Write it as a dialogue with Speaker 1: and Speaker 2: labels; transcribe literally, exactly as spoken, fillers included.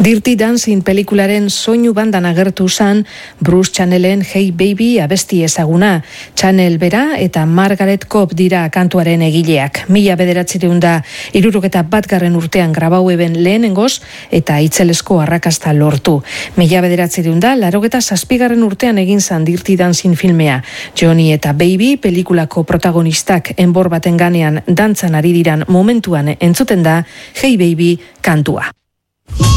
Speaker 1: Dirty Dancing pelikularen soinu bandan agertu zen Bruce Channelen Hey Baby abesti ezaguna. Channel bera eta Margaret Cobb dira kantuaren egileak. Mila bederatzireun da hirurogeta batgarren urtean grabau eben lehenengoz eta itzelesko arrakasta lortu. Mila bederatzireun da larogeta zazpigarren urtean egin zan Dirty Dancing filmea. Johnny eta Baby pelikulako protagonistak enbor baten ganean dantzan ari diran momentuan entzuten da Hey Baby kantua.